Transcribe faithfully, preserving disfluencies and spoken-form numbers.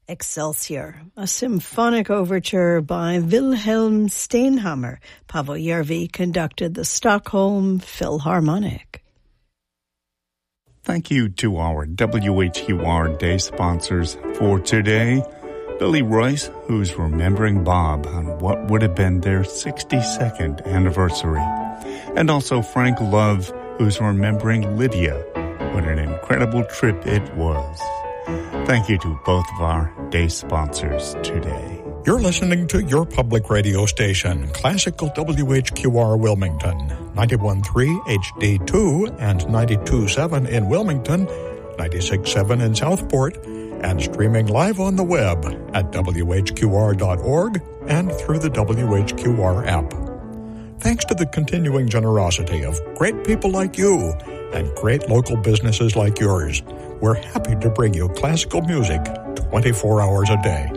Excelsior, a symphonic overture by Wilhelm Steinhammer. Paavo Järvi conducted the Stockholm Philharmonic. Thank you to our W H Q R Day sponsors for today. Billy Royce, who's remembering Bob on what would have been their sixty-second anniversary. And also Frank Love, who's remembering Lydia. What an incredible trip it was. Thank you to both of our day sponsors today. You're listening to your public radio station, Classical W H Q R Wilmington, ninety-one point three H D two and ninety-two point seven in Wilmington, ninety-six point seven in Southport, and streaming live on the web at W H Q R dot org and through the W H Q R app. Thanks to the continuing generosity of great people like you and great local businesses like yours, we're happy to bring you classical music twenty-four hours a day.